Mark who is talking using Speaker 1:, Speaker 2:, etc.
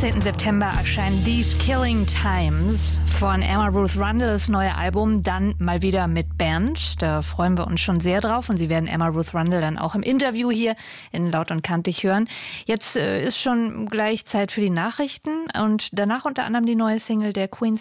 Speaker 1: 16. September erscheint These Killing Times von Emma Ruth Rundle, das neue Album, dann mal wieder mit Band. Da freuen wir uns schon sehr drauf und Sie werden Emma Ruth Rundle dann auch im Interview hier in Laut und Kantig hören. Jetzt ist schon gleich Zeit für die Nachrichten und danach unter anderem die neue Single der Queens